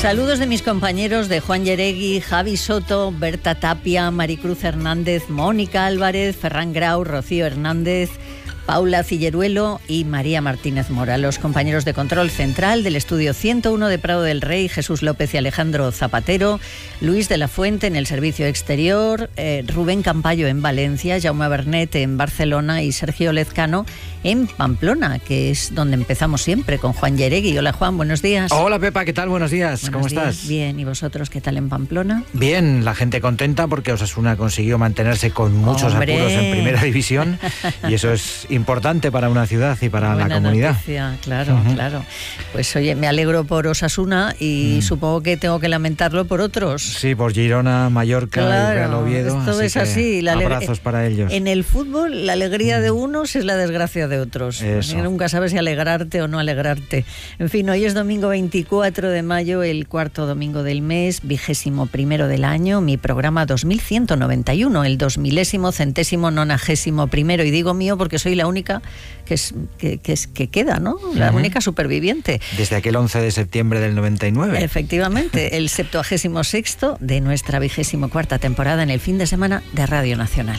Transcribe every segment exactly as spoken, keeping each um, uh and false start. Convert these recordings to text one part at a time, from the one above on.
Saludos de mis compañeros de Juan Yeregui, Javi Soto, Berta Tapia, Maricruz Hernández, Mónica Álvarez, Ferran Grau, Rocío Hernández, Paula Cilleruelo y María Martínez Mora, los compañeros de control central del estudio ciento uno de Prado del Rey, Jesús López y Alejandro Zapatero, Luis de la Fuente en el servicio exterior, eh, Rubén Campayo en Valencia, Jaume Bernet en Barcelona y Sergio Lezcano en Pamplona, que es donde empezamos siempre, con Juan Yeregui. Hola Juan, buenos días. Hola Pepa, ¿qué tal? Buenos días, buenos ¿cómo días. estás? Bien, ¿y vosotros qué tal en Pamplona? Bien, la gente contenta porque Osasuna consiguió mantenerse con muchos ¡Hombre! apuros en primera división y eso es importante para una ciudad y para Buena la comunidad. Noticia, claro, Uh-huh. claro. Pues oye, me alegro por Osasuna y mm. supongo que tengo que lamentarlo por otros. Sí, por Girona, Mallorca claro, y Real Oviedo. Esto así es así. La abrazos para ellos. En el fútbol, la alegría mm. de unos es la desgracia de otros. Eso. Nunca sabes si alegrarte o no alegrarte. En fin, hoy es domingo veinticuatro de mayo, el cuarto domingo del mes, vigésimo primero del año, mi programa dos mil ciento noventa y uno, el dos milésimo, centésimo, nonagésimo primero. Y digo mío porque soy la única que es que, que, es, que queda, ¿no? La uh-huh. única superviviente. Desde aquel once de septiembre del noventa y nueve. Efectivamente, el septuagésimo sexto de nuestra vigésimo cuarta temporada en el fin de semana de Radio Nacional.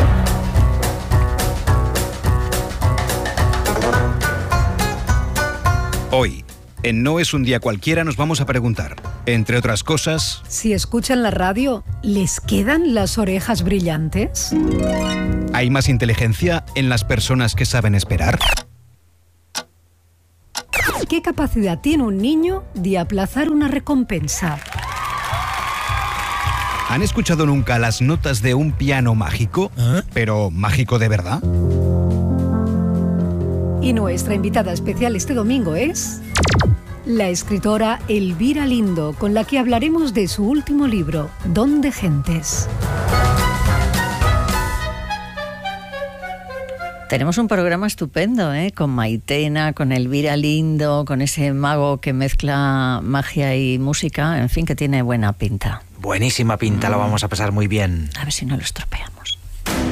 Hoy, en No es un día cualquiera, nos vamos a preguntar, entre otras cosas... Si escuchan la radio, ¿les quedan las orejas brillantes? ¿Hay más inteligencia en las personas que saben esperar? ¿Qué capacidad tiene un niño de aplazar una recompensa? ¿Han escuchado nunca las notas de un piano mágico? ¿Eh? ¿Pero mágico de verdad? Y nuestra invitada especial este domingo es la escritora Elvira Lindo, con la que hablaremos de su último libro, Don de Gentes. Tenemos un programa estupendo, ¿eh? Con Maitena, con Elvira Lindo, con ese mago que mezcla magia y música, en fin, que tiene buena pinta. Buenísima pinta, mm. lo vamos a pasar muy bien. A ver si no lo estropeamos.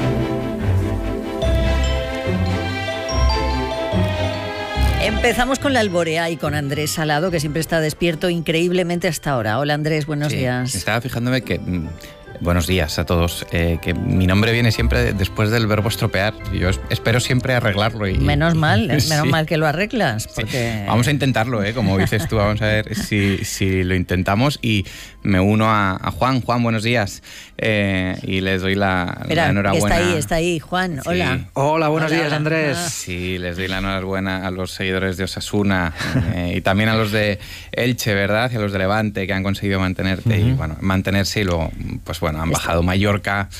Empezamos con la alborea y con Andrés Salado, que siempre está despierto increíblemente hasta ahora. Hola Andrés, buenos sí, días. Estaba fijándome que... Buenos días a todos. Eh, que mi nombre viene siempre después del verbo estropear. Yo espero siempre arreglarlo. Y, menos mal, menos sí. mal que lo arreglas. Porque... Sí. Vamos a intentarlo, ¿eh? Como dices tú, vamos a ver si, si lo intentamos. Y me uno a, a Juan. Juan, buenos días. Eh, y les doy la, Mira, la enhorabuena. Está ahí, está ahí, Juan. Sí. Hola. Hola, buenos Hola, días, Andrés. Ah. Sí, les doy la enhorabuena a los seguidores de Osasuna eh, y también a los de Elche, ¿verdad? Y a los de Levante, que han conseguido mantenerte uh-huh. y, bueno, mantenerse y luego, pues bueno, han bajado Mallorca,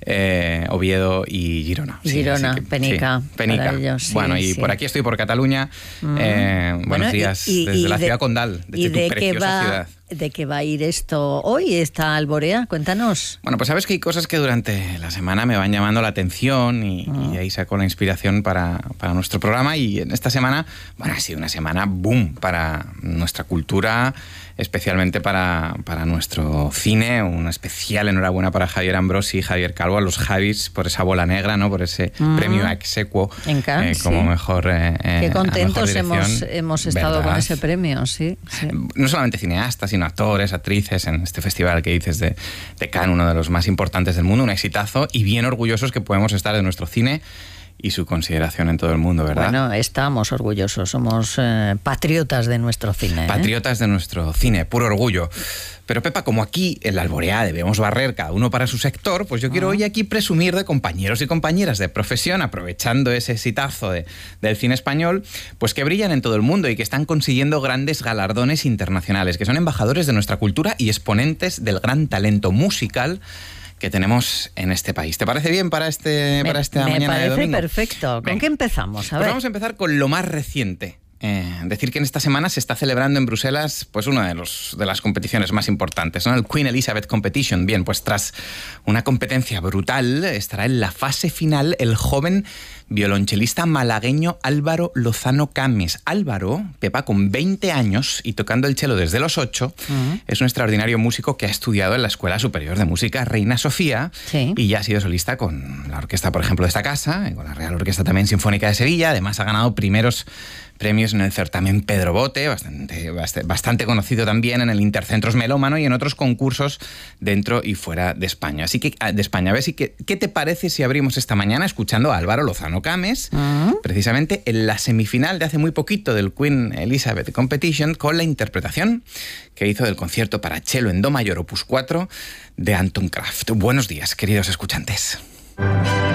eh, Oviedo y Girona. Sí, Girona, que, Penica. Sí, Penica. Para ellos, sí, bueno, y sí. por aquí estoy, por Cataluña. Mm. Eh, buenos bueno, días y, y, desde y la de, ciudad condal, desde y tu de preciosa va, ciudad. ¿De qué va a ir esto hoy, esta alborea? Cuéntanos. Bueno, pues sabes que hay cosas que durante la semana me van llamando la atención y, mm. y ahí saco la inspiración para, para nuestro programa. Y en esta semana, bueno, ha sido una semana boom para nuestra cultura, especialmente para, para nuestro cine. Una especial enhorabuena para Javier Ambrosi y Javier Calvo, a los Javis, por esa bola negra, ¿no? Por ese mm. premio ex aequo en Cannes, eh, como sí. mejor eh, Qué contentos mejor hemos, hemos estado ¿verdad? Con ese premio, sí, sí. No solamente cineastas, sino actores, actrices, en este festival que dices de, de Cannes, uno de los más importantes del mundo, un exitazo, y bien orgullosos que podemos estar de nuestro cine y su consideración en todo el mundo, ¿verdad? Bueno, estamos orgullosos, somos eh, patriotas de nuestro cine. ¿eh? Patriotas de nuestro cine, puro orgullo. Pero Pepa, como aquí en la alborea debemos barrer cada uno para su sector, pues yo quiero uh-huh. hoy aquí presumir de compañeros y compañeras de profesión, aprovechando ese exitazo de, del cine español, pues que brillan en todo el mundo y que están consiguiendo grandes galardones internacionales, que son embajadores de nuestra cultura y exponentes del gran talento musical que tenemos en este país. ¿Te parece bien para este me, para esta mañana de domingo? Me parece perfecto. ¿Con Venga. qué empezamos? A ver. Pues vamos a empezar con lo más reciente. Eh, decir que en esta semana se está celebrando en Bruselas pues una de, los, de las competiciones más importantes, ¿no? El Queen Elizabeth Competition. Bien, pues tras una competencia brutal estará en la fase final el joven violonchelista malagueño Álvaro Lozano Cames. Álvaro, Pepa, con veinte años y tocando el cello desde los ocho, uh-huh. es un extraordinario músico que ha estudiado en la Escuela Superior de Música Reina Sofía sí. y ya ha sido solista con la orquesta, por ejemplo, de esta casa, con la Real Orquesta también Sinfónica de Sevilla. Además ha ganado primeros premios en el certamen Pedro Bote, bastante, bastante conocido también en el Intercentros Melómano y en otros concursos dentro y fuera de España. Así que, de España, a ver si que, ¿qué te parece si abrimos esta mañana escuchando a Álvaro Lozano Cames, uh-huh. precisamente en la semifinal de hace muy poquito del Queen Elizabeth Competition, con la interpretación que hizo del concierto para cello en do mayor opus cuatro de Anton Kraft? Buenos días, queridos escuchantes.